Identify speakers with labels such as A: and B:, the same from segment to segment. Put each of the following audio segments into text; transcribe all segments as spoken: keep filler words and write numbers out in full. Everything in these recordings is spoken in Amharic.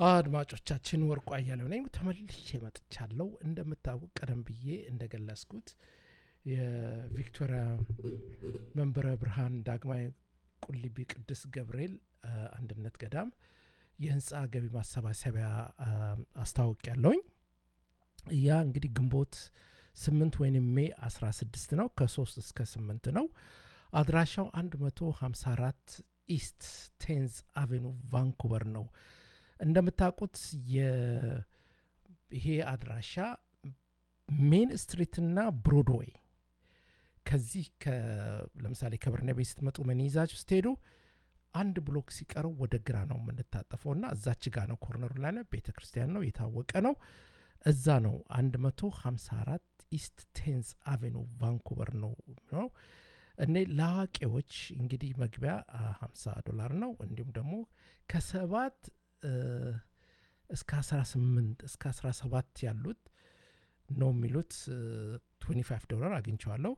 A: አድማጮቻችን ወርቁ አያሌው ነኝ ተመልሼ መጥቻለሁ። እንደምታውቁ ቀደም ብዬ እንደገለጽኩት የቪክቶሪያ መንበረ ብርሃን ዳግማዊ ቁልቢ ቅዱስ ገብርኤል አንድነት ገዳም የህንፃ ገቢ ማሰባሰቢያ አስታውቂያለሁኝ። ያ እንግዲህ ግንቦት ስምንት ወይም ሜይ አስራ ስድስት ነው። ከ3 እስከ ስምንት ነው። አድራሻው one fifty-four ኢስት ቴንዝ አቬኑ ቫንኩቨር ነው። እንደምታውቁት ይሄ አድራሻ ሜን ስትሪት እና ብሮድዌይ ከዚህ ለምሳሌ ከበርናቤ ስትመጡ ምን ይዛችሁ ስትሄዱ አንድ ብሎክ ሲቀረው ወደ ግራ ነው የምንታጠፈውና እዛች ጋ ነው ኮርነሩ ላይ ነው። ቤተክርስቲያን ነው፣ የታወቀ ነው። እዛ ነው one fifty-four ኢስት ቴንዝ አቬኑ ቫንኩቨር ነው ነው እኔ ለአዋቂዎች እንግዲህ መግቢያ fifty ዶላር ነው። እንዲሁም ደግሞ ከሰባት እስከ አስራ ስምንት እስከ አስራ ሰባት ያሉት ነው የሚሉት twenty-five ዶላር አግኝቻለሁ።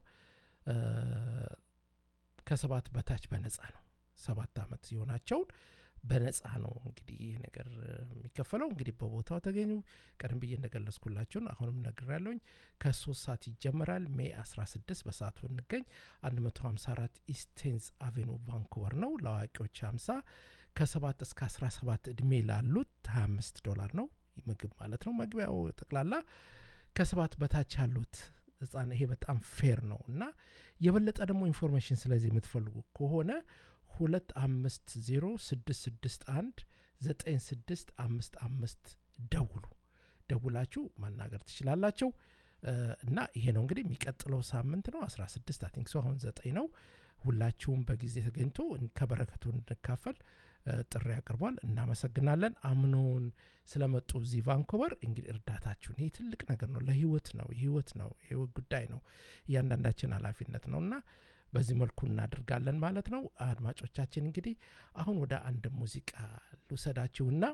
A: ከሰባት በታች በነፃ ነው። ሰባት አመት ሲሆናቸው በነፃ ነው እንግዲህ ይሄ ነገር የሚከፈለው። እንግዲህ በቦታው ተገኙ። ቀደም ብዬ እንደገለጽኩላችሁ አሁንም ነግሬያለሁኝ። ከሶስት ሰዓት ይጀምራል። ሜይ አስራ ስድስት በሰዓቱ እንገኝ። one fifty-four ኢስት ቴንዝ አቬኑ ቫንኩቨር ነው። ለአዋቂዎች fifty፣ ከሰባት እስከ አስራ ሰባት እድሜ ላሉት twenty-five ዶላር ነው ምግብ ማለት ነው። መግቢያው ጠቅላላ ከሰባት በታች ያሉት ህፃን ይሄ በጣም ፌር ነው እና የበለጠ ደግሞ ኢንፎርሜሽን ስለዚህ የምትፈልጉ ከሆነ ሁለት አምስት ዜሮ ስድስት ስድስት አንድ ዘጠኝ ስድስት አምስት አምስት ደውሉ ደውላችሁ ማናገር ትችላላችሁ። እና ይሄ ነው እንግዲህ የሚቀጥለው ሳምንት ነው አስራ ስድስት አይ ቲንክ ሶ አሁን ዘጠኝ ነው። ሁላችሁም በጊዜ ተገኝቶ ከበረከቱ እንድንካፈል ጥሪ ያቀርባል። እናመሰግናለን። አምኖን ስለመጡ እዚህ ቫንኩቨር እንግዲህ እርዳታችሁን ይሄ ትልቅ ነገር ነው። ለህይወት ነው ህይወት ነው ህይወት ጉዳይ ነው። እያንዳንዳችን ኃላፊነት ነውና በዚህ መልኩ እናደርጋለን ማለት ነው። አድማጮቻችን እንግዲህ አሁን ወደ አንድ ሙዚቃ ልውሰዳችሁና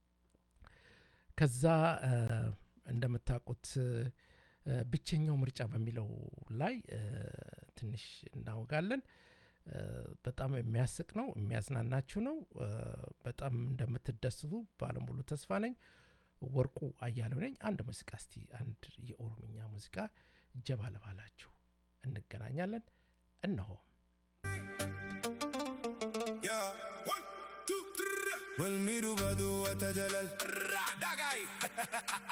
A: ከዛ እንደምታውቁት ብቸኛው ምርጫ በሚለው ላይ ትንሽ እናወጋለን። በጣም የሚያስቅ ነው፣ የሚያዝናናችሁ ነው። በጣም እንደምትደስቱ ባለሙሉ ተስፋ ነኝ። ወርቁ አያሌው ነኝ። አንድ ሙዚቃ እስቲ አንድ የኦሮምኛ ሙዚቃ ጀባ ለባላችሁ እንገናኛለን። እነሆ
B: والميرو بدو وتجلل داغاي